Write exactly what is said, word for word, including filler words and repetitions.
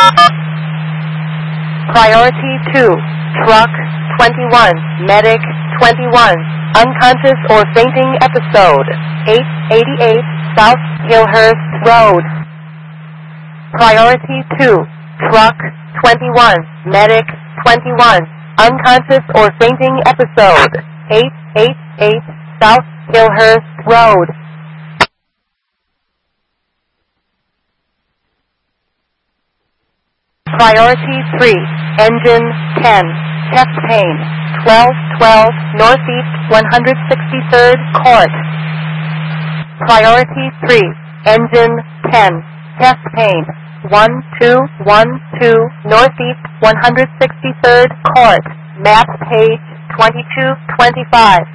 Priority two, truck twenty-one, medic twenty-one, unconscious or fainting episode, eight eighty-eight South Hillhurst Road. Priority two, truck twenty-one, medic twenty-one, unconscious or fainting episode, eight eighty-eight South Hillhurst Road. Priority three, engine ten, chest pain, twelve twelve Northeast one hundred sixty-third Court. Priority three, engine ten, chest pain, one two one two Northeast one hundred sixty-third Court, map page twenty-two twenty-five.